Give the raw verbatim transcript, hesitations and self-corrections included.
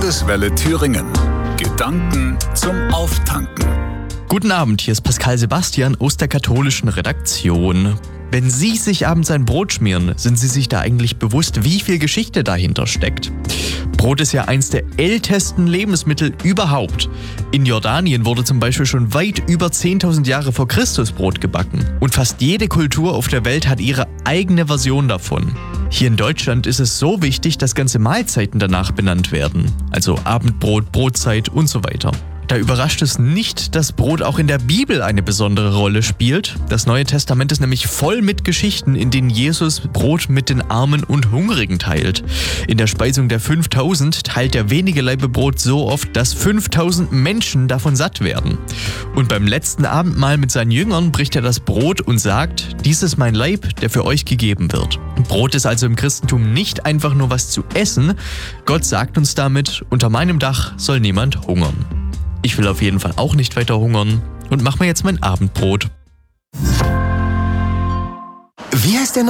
Landeswelle Thüringen. Gedanken zum Auftanken. Guten Abend, hier ist Pascal Sebastian aus der katholischen Redaktion. Wenn Sie sich abends ein Brot schmieren, sind Sie sich da eigentlich bewusst, wie viel Geschichte dahinter steckt? Brot ist ja eins der ältesten Lebensmittel überhaupt. In Jordanien wurde zum Beispiel schon weit über zehntausend Jahre vor Christus Brot gebacken. Und fast jede Kultur auf der Welt hat ihre eigene Version davon. Hier in Deutschland ist es so wichtig, dass ganze Mahlzeiten danach benannt werden. Also Abendbrot, Brotzeit und so weiter. Da überrascht es nicht, dass Brot auch in der Bibel eine besondere Rolle spielt. Das Neue Testament ist nämlich voll mit Geschichten, in denen Jesus Brot mit den Armen und Hungrigen teilt. In der Speisung der fünftausend teilt er wenige Laibe Brot so oft, dass fünftausend Menschen davon satt werden. Und beim letzten Abendmahl mit seinen Jüngern bricht er das Brot und sagt: Dies ist mein Leib, der für euch gegeben wird. Brot ist also im Christentum nicht einfach nur was zu essen. Gott sagt uns damit: Unter meinem Dach soll niemand hungern. Ich will auf jeden Fall auch nicht weiter hungern und mach mir jetzt mein Abendbrot. Wie heißt der